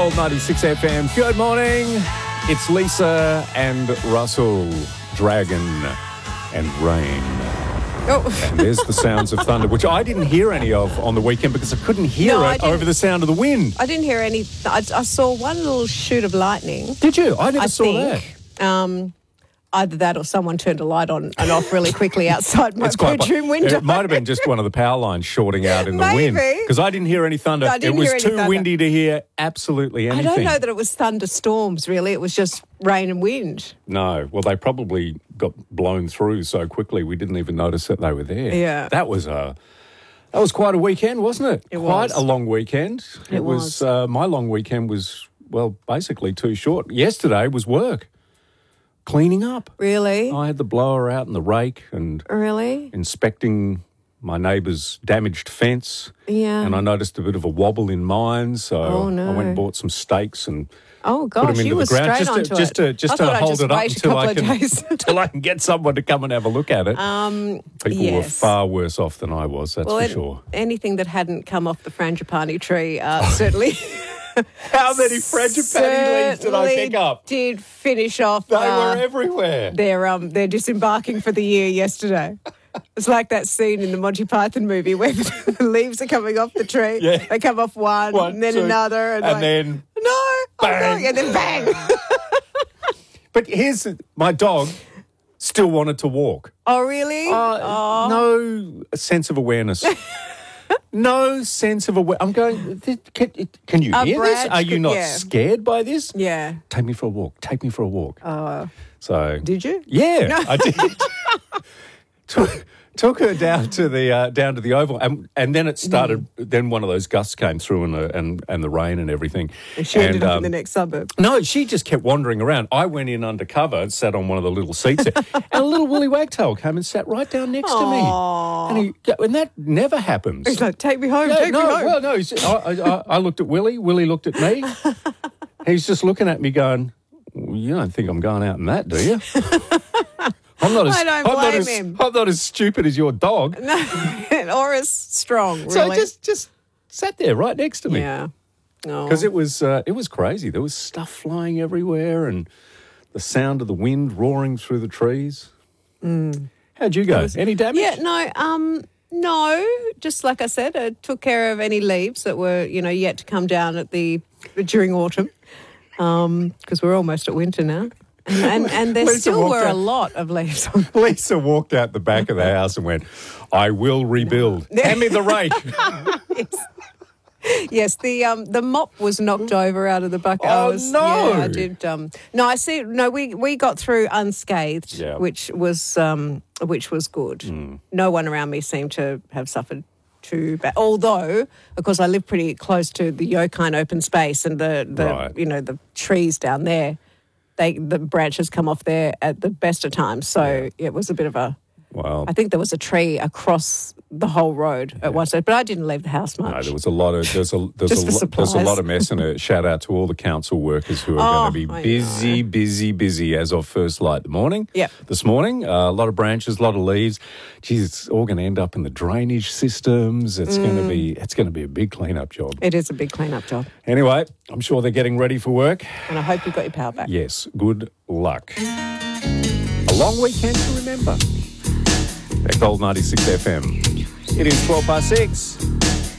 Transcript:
Gold 96 FM. Good morning. It's Lisa and Russell, Dragon and Rain. Oh. And there's the sounds of thunder, which I didn't hear any of on the weekend because I couldn't hear it over the sound of the wind. I didn't hear any. I saw one little shoot of lightning. Did you? I never saw that. Either that or someone turned a light on and off really quickly outside my bedroom window. It might have been just one of the power lines shorting out in the wind. Because I didn't hear any thunder. No, it was too windy to hear absolutely anything. I don't know that it was thunderstorms, really. It was just rain and wind. No. Well, they probably got blown through so quickly we didn't even notice that they were there. Yeah. That was quite a weekend, wasn't it? It quite was. A long weekend. It was. My long weekend was, well, basically too short. Yesterday was work. Cleaning up. Really? I had the blower out and the rake and inspecting my neighbour's damaged fence. Yeah. And I noticed a bit of a wobble in mine, so I went and bought some stakes and put them into the ground just to hold it up until I can get someone to come and have a look at it. People were far worse off than I was, that's for sure. Anything that hadn't come off the frangipani tree certainly... How many frangipani leaves did I pick up? Did finish off. They were everywhere. They're disembarking for the year yesterday. It's like that scene in the Monty Python movie where the leaves are coming off the tree. Yeah. They come off one and then two, another. And then... No! Bang! And then bang! But here's... My dog still wanted to walk. Oh, really? No sense of awareness. No sense of awareness. I'm going, can you hear this? Are you not scared by this? Yeah. Take me for a walk. Take me for a walk. So did you? Yeah, no. I did. Took her down to the oval, and then it started. Then one of those gusts came through, and the rain and everything. And she ended up in the next suburb. No, she just kept wandering around. I went in undercover and sat on one of the little seats there, and a little woolly wagtail came and sat right down next to me. And that never happens. He's like, "Take me home, take me home." Well, no. I looked at Willie. Willie looked at me. He's just looking at me, going, well, "You don't think I'm going out in that, do you?" I don't blame him. I'm not as stupid as your dog. No, or as strong, really. So just sat there right next to me. Yeah. Because it was crazy. There was stuff flying everywhere and the sound of the wind roaring through the trees. How'd you go? Any damage? Yeah, no. Just like I said, I took care of any leaves that were, yet to come down during autumn. Because we're almost at winter now. And there still were a lot of leaves on. Lisa walked out the back of the house and went, "I will rebuild. Hand me the rake." Yes, the mop was knocked over out of the bucket. Oh, no. Yeah, I did. No, I see. No, we got through unscathed, which was good. No one around me seemed to have suffered too bad. Although, of course, I live pretty close to the Yokine open space and the trees down there. The branches come off there at the best of times. So it was a bit of a... Wow. I think there was a tree across the whole road at one stage, but I didn't leave the house much. No, there was a lot of there's a lot of mess, and a shout out to all the council workers who are going to be busy as of first light this morning. A lot of branches, a lot of leaves. Geez, it's all going to end up in the drainage systems. It's going to be a big cleanup job. It is a big cleanup job. Anyway, I'm sure they're getting ready for work. And I hope you've got your power back. Yes, good luck. A long weekend to remember. At Gold 96 FM. It is 6:12.